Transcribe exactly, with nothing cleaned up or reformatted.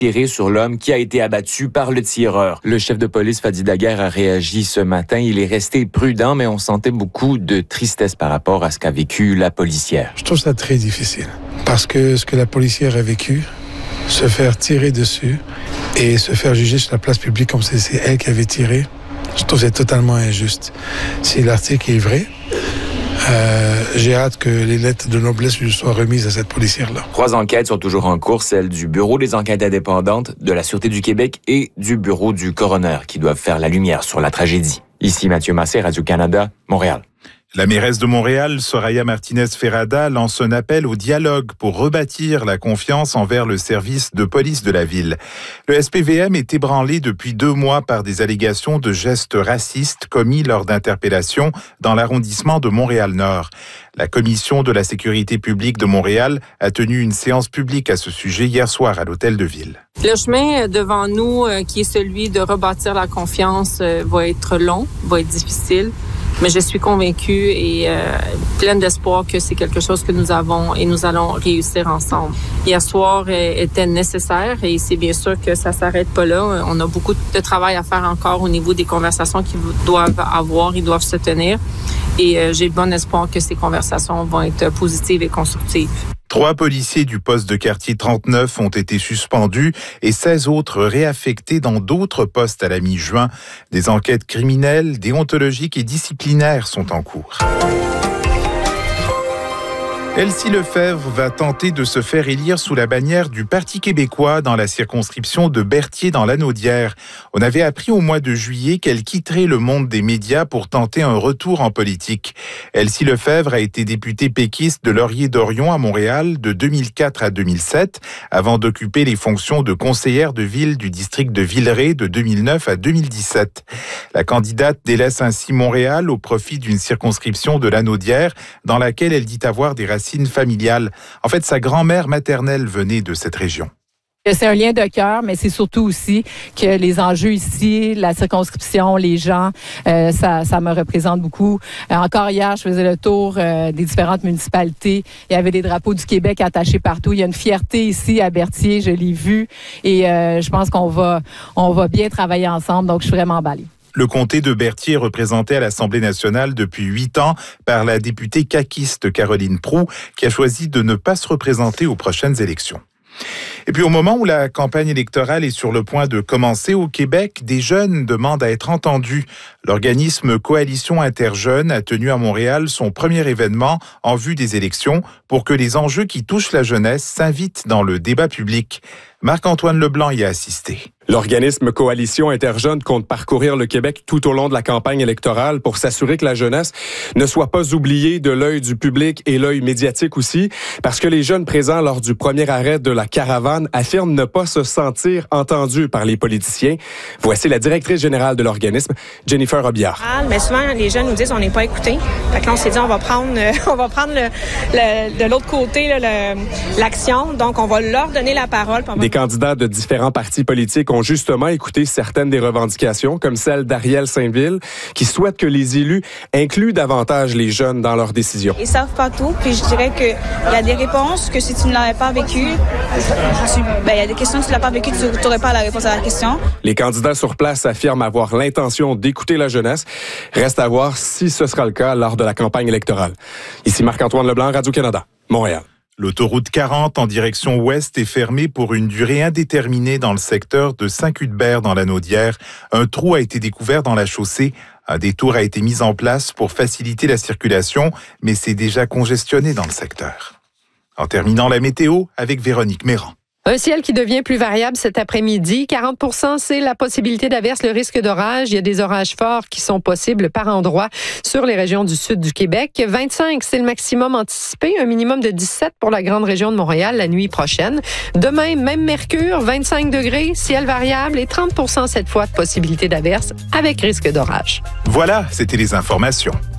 tiré sur l'homme qui a été abattu par le tireur. Le chef de police Fadi Daguerre a réagi ce matin. Il est resté prudent, mais on sentait beaucoup de tristesse par rapport à ce qu'a vécu la policière. Je trouve ça très difficile parce que ce que la policière a vécu, se faire tirer dessus et se faire juger sur la place publique comme si c'est elle qui avait tiré, je trouve que c'est totalement injuste. Si l'article est vrai, Euh, j'ai hâte que les lettres de noblesse lui soient remises à cette policière-là. Trois enquêtes sont toujours en cours, celle du Bureau des enquêtes indépendantes, de la Sûreté du Québec et du Bureau du coroner, qui doivent faire la lumière sur la tragédie. Ici Mathieu Massé, Radio-Canada, Montréal. La mairesse de Montréal, Soraya Martinez-Ferrada, lance un appel au dialogue pour rebâtir la confiance envers le service de police de la ville. Le S P V M est ébranlé depuis deux mois par des allégations de gestes racistes commis lors d'interpellations dans l'arrondissement de Montréal-Nord. La Commission de la sécurité publique de Montréal a tenu une séance publique à ce sujet hier soir à l'hôtel de ville. Le chemin devant nous, qui est celui de rebâtir la confiance, va être long, va être difficile. Mais je suis convaincue et euh, pleine d'espoir que c'est quelque chose que nous avons et nous allons réussir ensemble. Hier soir euh, était nécessaire et c'est bien sûr que ça s'arrête pas là. On a beaucoup de travail à faire encore au niveau des conversations qu'ils doivent avoir, ils doivent se tenir. Et euh, j'ai bon espoir que ces conversations vont être positives et constructives. Trois policiers du poste de quartier trente-neuf ont été suspendus et seize autres réaffectés dans d'autres postes à la mi-juin. Des enquêtes criminelles, déontologiques et disciplinaires sont en cours. Elsie Lefebvre va tenter de se faire élire sous la bannière du Parti québécois dans la circonscription de Berthier dans l'Anaudière. On avait appris au mois de juillet qu'elle quitterait le monde des médias pour tenter un retour en politique. Elsie Lefebvre a été députée péquiste de Laurier-Dorion à Montréal de deux mille quatre à deux mille sept, avant d'occuper les fonctions de conseillère de ville du district de Villeray de deux mille neuf à deux mille dix-sept. La candidate délaisse ainsi Montréal au profit d'une circonscription de l'Anaudière dans laquelle elle dit avoir des racines familiale. En fait, sa grand-mère maternelle venait de cette région. C'est un lien de cœur, mais c'est surtout aussi que les enjeux ici, la circonscription, les gens, euh, ça, ça me représente beaucoup. Euh, encore hier, je faisais le tour euh, des différentes municipalités. Il y avait des drapeaux du Québec attachés partout. Il y a une fierté ici à Berthier, je l'ai vu. Et euh, je pense qu'on va, on va bien travailler ensemble. Donc, je suis vraiment emballée. Le comté de Berthier est représenté à l'Assemblée nationale depuis huit ans par la députée caquiste Caroline Proulx, qui a choisi de ne pas se représenter aux prochaines élections. Et puis au moment où la campagne électorale est sur le point de commencer au Québec, des jeunes demandent à être entendus. L'organisme Coalition Interjeunes a tenu à Montréal son premier événement en vue des élections pour que les enjeux qui touchent la jeunesse s'invitent dans le débat public. Marc-Antoine Leblanc y a assisté. L'organisme Coalition Interjeunes compte parcourir le Québec tout au long de la campagne électorale pour s'assurer que la jeunesse ne soit pas oubliée de l'œil du public et l'œil médiatique aussi, parce que les jeunes présents lors du premier arrêt de la caravane affirment ne pas se sentir entendus par les politiciens. Voici la directrice générale de l'organisme, Jennifer Robillard. Mais souvent, les jeunes nous disent on n'est pas écoutés. Fait que là, on s'est dit on va prendre, euh, on va prendre le, le, de l'autre côté là, le, l'action. Donc, on va leur donner la parole. Des candidats de différents partis politiques ont justement écouté certaines des revendications, comme celle d'Ariel Saint-Ville, qui souhaite que les élus incluent davantage les jeunes dans leurs décisions. Ils savent pas tout, puis je dirais qu'il y a des réponses que si tu ne l'avais pas vécu, tu, ben, il y a des questions que tu ne l'as pas vécu, tu n'aurais pas la réponse à la question. Les candidats sur place affirment avoir l'intention d'écouter la jeunesse. Reste à voir si ce sera le cas lors de la campagne électorale. Ici Marc-Antoine Leblanc, Radio-Canada, Montréal. L'autoroute quarante en direction ouest est fermée pour une durée indéterminée dans le secteur de Saint-Cuthbert dans l'Anaudière. Un trou a été découvert dans la chaussée. Un détour a été mis en place pour faciliter la circulation, mais c'est déjà congestionné dans le secteur. En terminant la météo avec Véronique Méran. Un ciel qui devient plus variable cet après-midi. quarante pour cent, c'est la possibilité d'averse, le risque d'orage. Il y a des orages forts qui sont possibles par endroits sur les régions du sud du Québec. vingt-cinq, c'est le maximum anticipé. Un minimum de dix-sept pour la grande région de Montréal la nuit prochaine. Demain, même mercure, vingt-cinq degrés, ciel variable et trente pour cent cette fois de possibilité d'averse avec risque d'orage. Voilà, c'était les informations.